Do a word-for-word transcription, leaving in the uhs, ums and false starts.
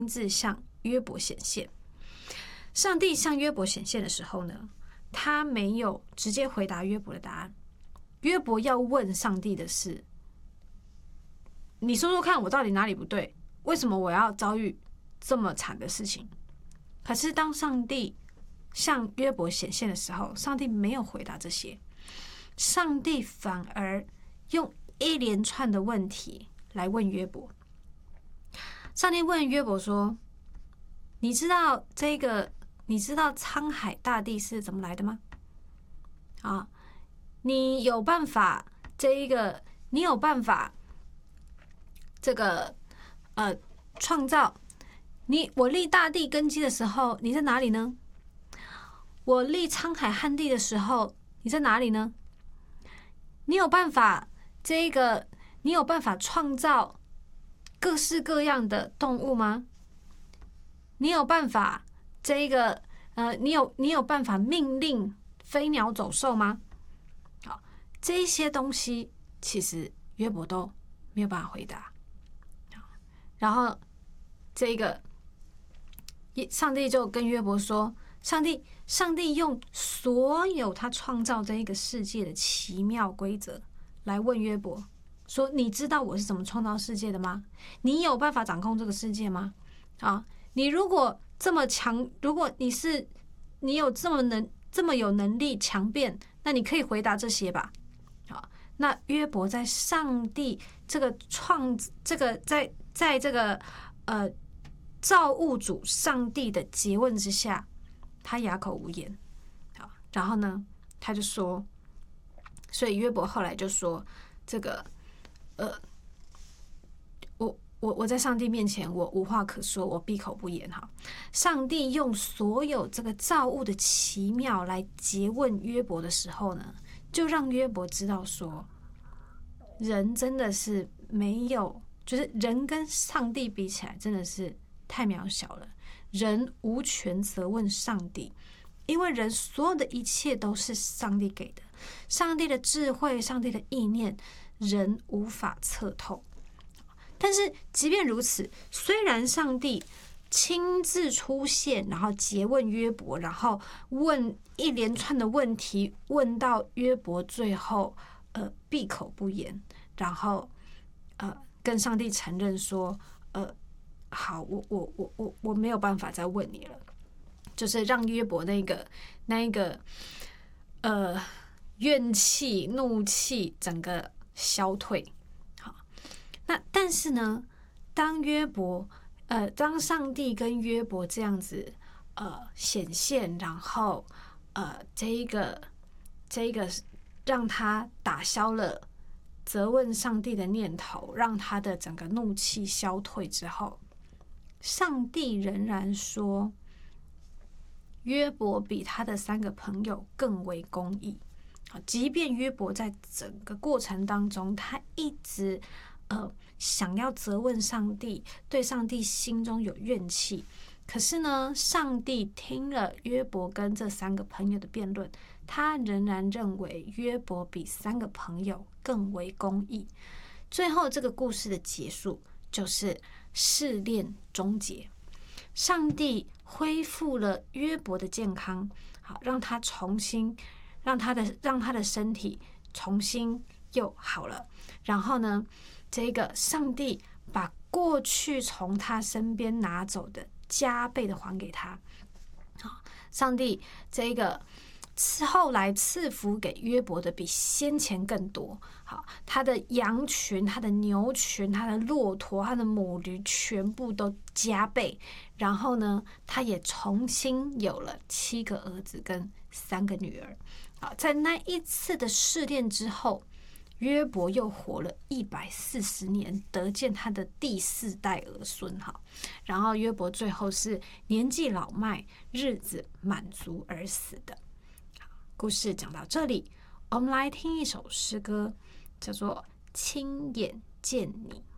自向约伯显现。上帝向约伯显现的时候呢，他没有直接回答约伯的答案。约伯要问上帝的是：你说说看，我到底哪里不对？为什么我要遭遇这么惨的事情？可是当上帝向约伯显现的时候，上帝没有回答这些，上帝反而用一连串的问题来问约伯。上帝问约伯说：你知道这个你知道沧海大地是怎么来的吗？啊，你有办法这一个你有办法这个呃创造你我立大地根基的时候，你在哪里呢？我立沧海旱地的时候，你在哪里呢？你有办法这个你有办法创造各式各样的动物吗？你有办法这个呃你有你有办法命令飞鸟走兽吗？好，这些东西其实约伯都没有办法回答。然后这个上帝就跟约伯说，上帝上帝用所有他创造这一个世界的奇妙规则来问约伯说，你知道我是怎么创造世界的吗？你有办法掌控这个世界吗？啊，你如果这么强，如果你是你有这么能这么有能力强辩，那你可以回答这些吧。好，那约伯在上帝这个创这个在在这个呃造物主上帝的诘问之下，他哑口无言。好，然后呢，他就说，所以约伯后来就说，这个呃，我我我在上帝面前，我无话可说，我闭口不言。哈，上帝用所有这个造物的奇妙来诘问约伯的时候呢，就让约伯知道说，人真的是没有，就是人跟上帝比起来，真的是太渺小了。人无权责问上帝，因为人所有的一切都是上帝给的，上帝的智慧，上帝的意念，人无法测透。但是即便如此，虽然上帝亲自出现，然后诘问约伯，然后问一连串的问题，问到约伯最后呃闭口不言，然后呃跟上帝承认说，呃好，我我我我我没有办法再问你了，就是让约伯那个那一个呃怨气怒气整个消退。好，那但是呢，当约伯呃当上帝跟约伯这样子呃显现，然后呃这一个这一个让他打消了责问上帝的念头，让他的整个怒气消退之后，上帝仍然说，约伯比他的三个朋友更为公义。即便约伯在整个过程当中，他一直呃想要责问上帝，对上帝心中有怨气，可是呢，上帝听了约伯跟这三个朋友的辩论，他仍然认为约伯比三个朋友更为公义。最后这个故事的结束就是试炼终结，上帝恢复了约伯的健康，好，让他重新让他的让他的身体重新又好了。然后呢，这个上帝把过去从他身边拿走的加倍的还给他。好，上帝这个后来赐福给约伯的比先前更多。好，他的羊群、他的牛群、他的骆驼、他的母驴全部都加倍。然后呢，他也重新有了七个儿子跟三个女儿。好，在那一次的试炼之后，约伯又活了一百四十年，得见他的第四代儿孙。好，然后约伯最后是年纪老迈，日子满足而死的。故事讲到这里，我们来听一首诗歌，叫做《亲眼见你》。